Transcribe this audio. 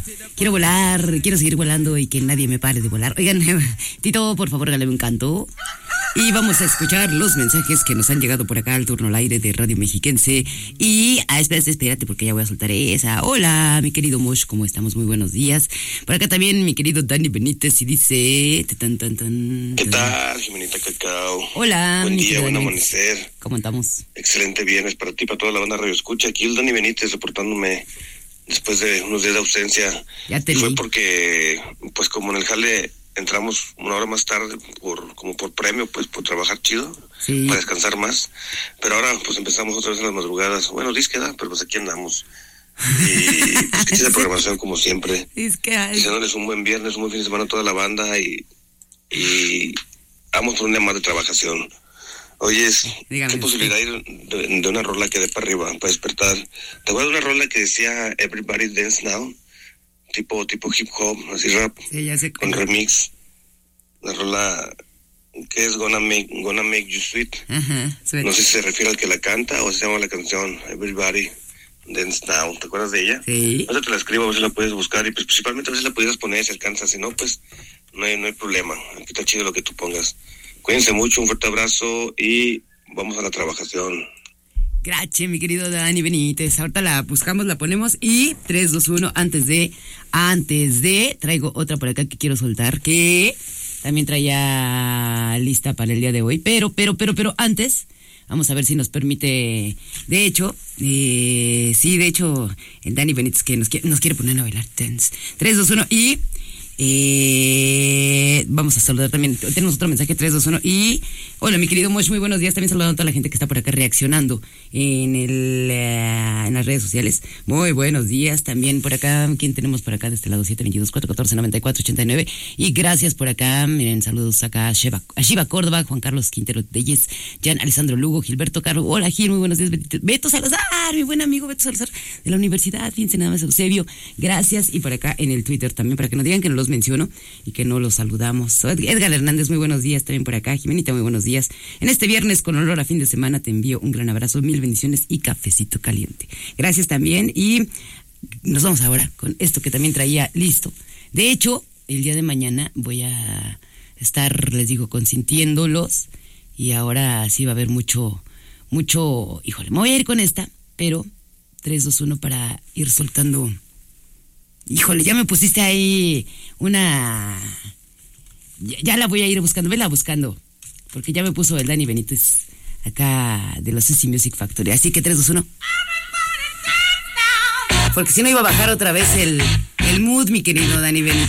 quiero volar, quiero seguir volando y que nadie me pare de volar. Oigan, Tito, por favor, regálame un canto. Y vamos a escuchar los mensajes que nos han llegado por acá al turno al aire de Radio Mexiquense. Y, espérate, porque ya voy a soltar esa. Hola, mi querido Mosh, ¿cómo estamos? Muy buenos días. Por acá también mi querido Dani Benítez y dice... ¿Qué tal, Jimenita Cacao? Hola. Buen día, buen amanecer. ¿Cómo estamos? Excelente viernes para ti, para toda la banda Radio Escucha. Aquí el Dani Benítez reportándome después de unos días de ausencia. Ya te Fue porque, pues como en el jale... entramos una hora más tarde por premio, pues por trabajar chido, sí, para descansar más, pero ahora pues empezamos otra vez en las madrugadas. Bueno, disqueda, pero pues aquí andamos. Y pues que chida programación como siempre. Deseándoles un buen viernes, un buen fin de semana a toda la banda y vamos por un día más de trabajación. Oyes, ¿qué posibilidad hay de una rola que dé para arriba, para despertar? Te voy a dar una rola que decía Everybody Dance Now, tipo hip hop, así rap, sí, ya sé con remix. La rola que es Gonna Make You Sweet. Ajá, no sé si se refiere al que la canta o se llama la canción Everybody Dance Now. ¿Te acuerdas de ella? Sí. Ahora te la escribo, a ver si la puedes buscar y pues principalmente a ver si la pudieras poner si alcanzas, si no pues no hay problema. Aquí está chido lo que tú pongas. Cuídense mucho, un fuerte abrazo y vamos a la trabajación. Gracias, mi querido Dani Benítez. Ahorita la buscamos, la ponemos y 3, 2, 1, antes de, traigo otra por acá que quiero soltar, que también traía lista para el día de hoy, pero antes, vamos a ver si nos permite, de hecho, el Dani Benítez que nos quiere poner a bailar dance. 3, 2, 1 y... vamos a saludar también, tenemos otro mensaje, 3, 2, 1 y hola mi querido Mosh, muy buenos días, también saludando a toda la gente que está por acá reaccionando en las redes sociales. Muy buenos días, también por acá, ¿quién tenemos por acá de este lado? 722-414-94-89 y gracias por acá, miren, saludos acá a Shiva Córdoba, Juan Carlos Quintero Telles, Jan Alessandro Lugo, Gilberto Caro, hola Gil, muy buenos días, Beto Salazar, mi buen amigo Beto Salazar de la universidad, fíjense nada más, Eusebio, gracias, y por acá en el Twitter también, para que no digan que no los menciono y que no los saludamos. Edgar Hernández, muy buenos días también por acá. Jimenita, muy buenos días. En este viernes con olor a fin de semana te envío un gran abrazo, mil bendiciones y cafecito caliente. Gracias también y nos vamos ahora con esto que también traía listo. De hecho, el día de mañana voy a estar, les digo, consintiéndolos y ahora sí va a haber mucho, híjole, me voy a ir con esta, pero 3, 2, 1 para ir soltando. Híjole, ya me pusiste ahí una... Ya la voy a ir buscando, vela buscando. Porque ya me puso el Dani Benítez acá de los Sushi Music Factory. Así que 3, 2, 1. Porque si no iba a bajar otra vez el mood, mi querido Dani Benítez.